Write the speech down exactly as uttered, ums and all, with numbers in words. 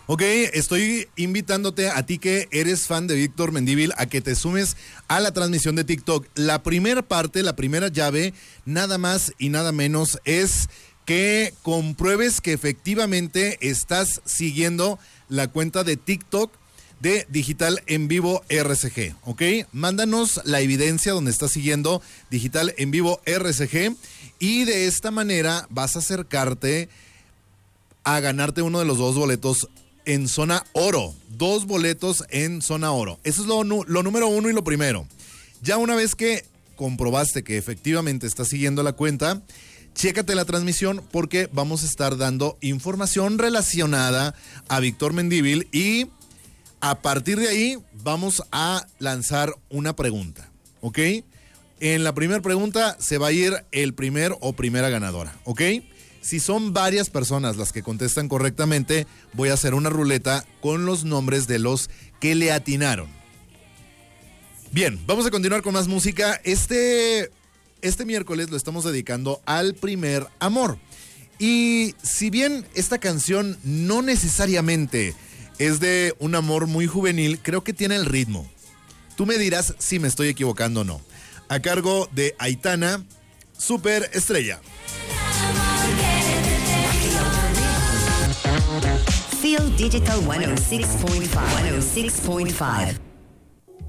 Ok, estoy invitándote a ti que eres fan de Víctor Mendívil a que te sumes a la transmisión de TikTok. La primera parte, la primera llave, nada más y nada menos es que compruebes que efectivamente estás siguiendo la cuenta de TikTok de Digital en Vivo R C G, ¿ok? Mándanos la evidencia donde estás siguiendo Digital en Vivo R C G y de esta manera vas a acercarte a ganarte uno de los dos boletos en zona oro. Dos boletos en zona oro. Eso es lo, lo número uno y lo primero. Ya una vez que comprobaste que efectivamente estás siguiendo la cuenta, chécate la transmisión porque vamos a estar dando información relacionada a Víctor Mendívil y a partir de ahí vamos a lanzar una pregunta, ¿ok? En la primera pregunta se va a ir el primer o primera ganadora, ¿ok? Si son varias personas las que contestan correctamente, voy a hacer una ruleta con los nombres de los que le atinaron. Bien, vamos a continuar con más música. Este, este miércoles lo estamos dedicando al primer amor. Y si bien esta canción no necesariamente es de un amor muy juvenil, creo que tiene el ritmo. Tú me dirás si me estoy equivocando o no. A cargo de Aitana, Super Estrella. Feel Digital ciento seis punto cinco. ciento seis punto cinco.